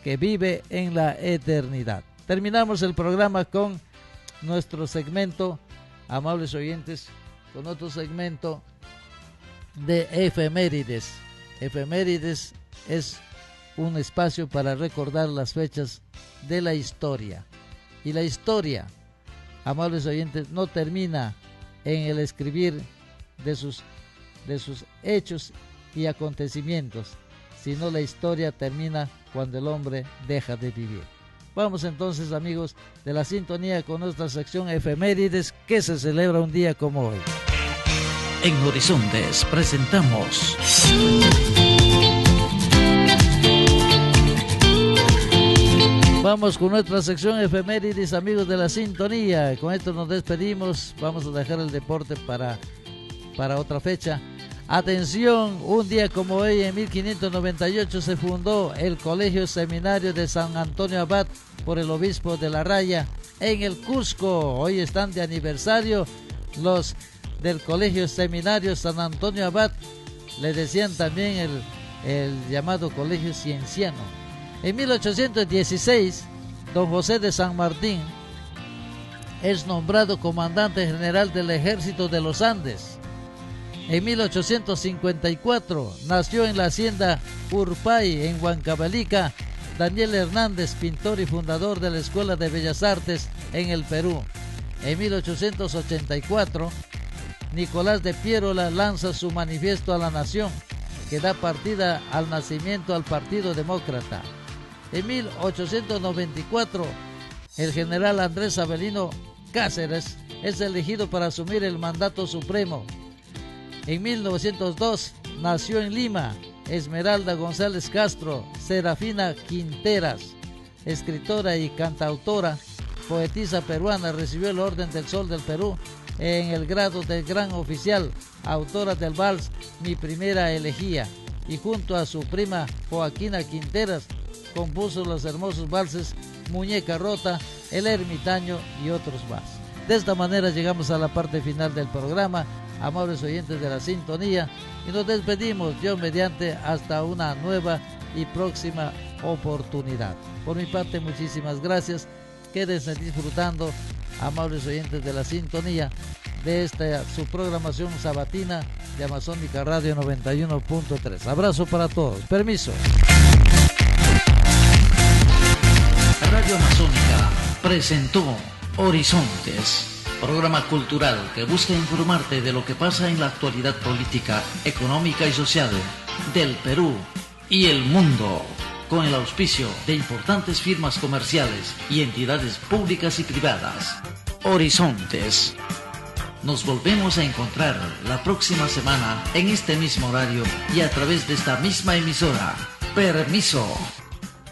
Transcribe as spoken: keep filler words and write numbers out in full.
que vive en la eternidad. Terminamos el programa con nuestro segmento, amables oyentes, con otro segmento de efemérides. Efemérides es un espacio para recordar las fechas de la historia. Y la historia, amables oyentes, no termina en el escribir de sus, de sus hechos y acontecimientos, sino la historia termina cuando el hombre deja de vivir. Vamos entonces, amigos de la sintonía, con nuestra sección efemérides, que se celebra un día como hoy. En Horizontes presentamos Vamos con nuestra sección efemérides, amigos de la sintonía. Con esto nos despedimos. Vamos a dejar el deporte para, para otra fecha. Atención, un día como hoy, en mil quinientos noventa y ocho, se fundó el Colegio Seminario de San Antonio Abad por el obispo de La Raya en el Cusco. Hoy están de aniversario los del Colegio Seminario San Antonio Abad. Le decían también el, el llamado Colegio Cienciano. En mil ochocientos dieciséis, don José de San Martín es nombrado comandante general del Ejército de los Andes. En mil ochocientos cincuenta y cuatro nació en la hacienda Urpay, en Huancavelica, Daniel Hernández, pintor y fundador de la Escuela de Bellas Artes en el Perú. En mil ochocientos ochenta y cuatro, Nicolás de Piérola lanza su manifiesto a la nación, que da partida al nacimiento al Partido Demócrata. En mil ochocientos noventa y cuatro, el general Andrés Avelino Cáceres es elegido para asumir el mandato supremo. En mil novecientos dos nació en Lima Esmeralda González Castro, Serafina Quinteras, escritora y cantautora, poetisa peruana. Recibió el Orden del Sol del Perú en el grado de gran oficial, autora del vals Mi Primera Elegía, y junto a su prima Joaquina Quinteras compuso los hermosos valses Muñeca Rota, El Ermitaño y otros más. De esta manera llegamos a la parte final del programa, amables oyentes de la sintonía, y nos despedimos, Dios mediante, hasta una nueva y próxima oportunidad. Por mi parte, muchísimas gracias. Quédense disfrutando, amables oyentes de la sintonía, de esta su programación sabatina de Amazónica Radio noventa y uno punto tres. Abrazo para todos. Permiso. Radio Amazónica presentó Horizontes, programa cultural que busca informarte de lo que pasa en la actualidad política, económica y social del Perú y el mundo, con el auspicio de importantes firmas comerciales y entidades públicas y privadas. Horizontes. Nos volvemos a encontrar la próxima semana en este mismo horario y a través de esta misma emisora. Permiso.